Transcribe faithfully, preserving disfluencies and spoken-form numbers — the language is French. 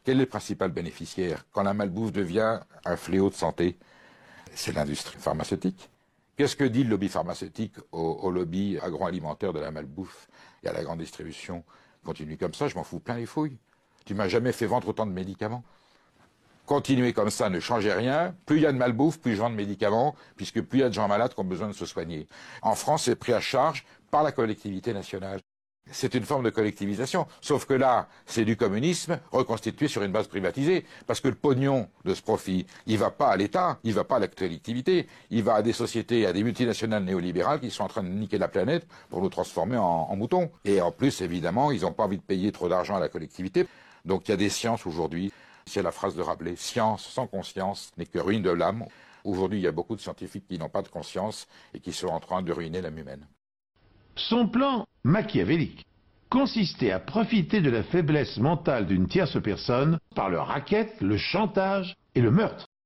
Quel est le principal bénéficiaire quand la malbouffe devient un fléau de santé? C'est l'industrie pharmaceutique. Qu'est-ce que dit le lobby pharmaceutique au, au lobby agroalimentaire de la malbouffe et à la grande distribution? Continue comme ça, je m'en fous plein les fouilles. Tu m'as jamais fait vendre autant de médicaments. Continuez comme ça, ne changez rien. Plus il y a de malbouffe, plus je vends de médicaments, puisque plus il y a de gens malades qui ont besoin de se soigner. En France, c'est pris à charge par la collectivité nationale. C'est une forme de collectivisation. Sauf que là, c'est du communisme reconstitué sur une base privatisée. Parce que le pognon de ce profit, il ne va pas à l'État, il ne va pas à la collectivité, il va à des sociétés, à des multinationales néolibérales qui sont en train de niquer la planète pour nous transformer en, en moutons. Et en plus, évidemment, ils n'ont pas envie de payer trop d'argent à la collectivité. Donc il y a des sciences aujourd'hui. C'est la phrase de Rabelais, science sans conscience n'est que ruine de l'âme. Aujourd'hui, il y a beaucoup de scientifiques qui n'ont pas de conscience et qui sont en train de ruiner l'âme humaine. Son plan machiavélique consistait à profiter de la faiblesse mentale d'une tierce personne par le racket, le chantage et le meurtre.